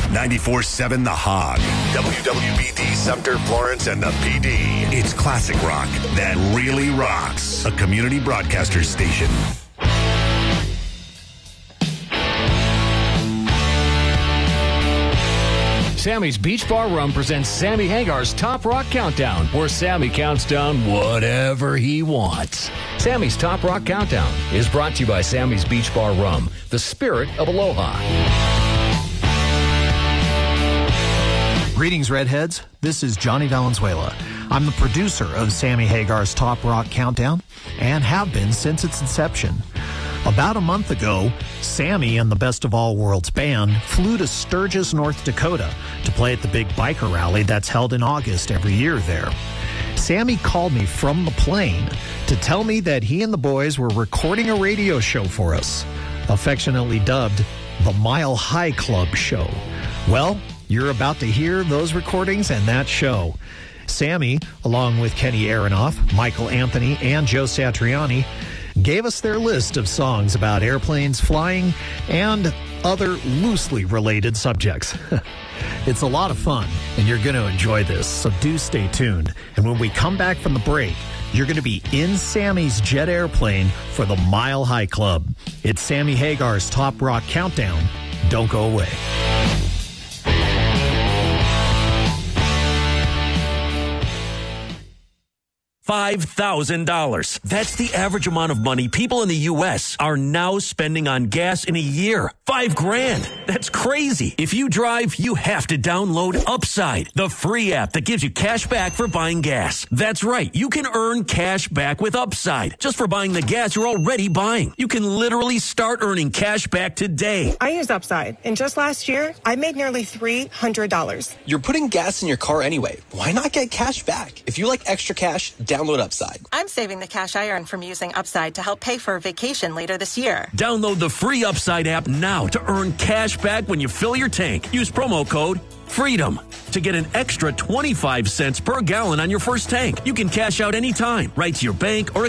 94.7 The Hog. WWBD Sumter, Florence, and the PD. It's classic rock that really rocks. A community broadcaster station. Sammy's Beach Bar Rum presents Sammy Hagar's Top Rock Countdown, where Sammy counts down whatever he wants. Sammy's Top Rock Countdown is brought to you by Sammy's Beach Bar Rum, the spirit of aloha. Greetings, Redheads. This is Johnny Valenzuela. I'm the producer of Sammy Hagar's Top Rock Countdown and have been since its inception. About a month ago, Sammy and the Best of All Worlds band flew to Sturgis, North Dakota to play at the big biker rally that's held in August every year there. Sammy called me from the plane to tell me that he and the boys were recording a radio show for us, affectionately dubbed the Mile High Club Show. Well, you're about to hear those recordings and that show. Sammy, along with Kenny Aronoff, Michael Anthony, and Joe Satriani, gave us their list of songs about airplanes, flying, and other loosely related subjects. It's a lot of fun, and you're going to enjoy this, so do stay tuned. And when we come back from the break, you're going to be in Sammy's jet airplane for the Mile High Club. It's Sammy Hagar's Top Rock Countdown. Don't go away. $5,000. That's the average amount of money people in the U.S. are now spending on gas in a year. $5,000. That's crazy. If you drive, you have to download Upside, the free app that gives you cash back for buying gas. That's right. You can earn cash back with Upside just for buying the gas you're already buying. You can literally start earning cash back today. I use Upside, and just last year, I made nearly $300. You're putting gas in your car anyway. Why not get cash back? If you like extra cash, download Upside. I'm saving the cash I earn from using Upside to help pay for a vacation later this year. Download the free Upside app now to earn cash back when you fill your tank. Use promo code FREEDOM to get an extra 25 cents per gallon on your first tank. You can cash out anytime, right to your bank or